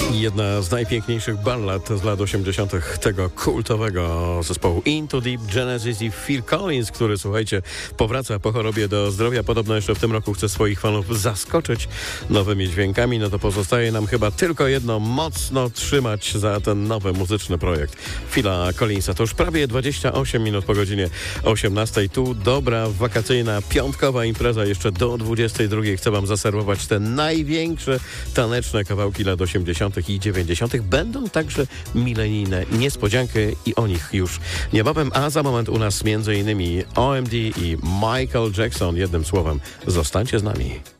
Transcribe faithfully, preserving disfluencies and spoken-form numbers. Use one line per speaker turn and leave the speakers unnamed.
Jedna z najpiękniejszych ballad z lat osiemdziesiątych tego kultowego zespołu Into Deep, Genesis i Phil Collins, który, słuchajcie, powraca po chorobie do zdrowia. Podobno jeszcze w tym roku chce swoich fanów zaskoczyć nowymi dźwiękami. No to pozostaje nam chyba tylko jedno: mocno trzymać za ten nowy muzyczny projekt Phila Collinsa. To już prawie dwadzieścia osiem minut po godzinie osiemnastej. Tu dobra, wakacyjna, piątkowa impreza. Jeszcze do dwudziestej drugiej chcę wam zaserwować te największe taneczne kawałki lat osiemdziesiątych i dziewięćdziesiątych. Będą także milenijne niespodzianki i o nich już niebawem, a za moment u nas między innymi O M D i Michael Jackson. Jednym słowem, zostańcie z nami.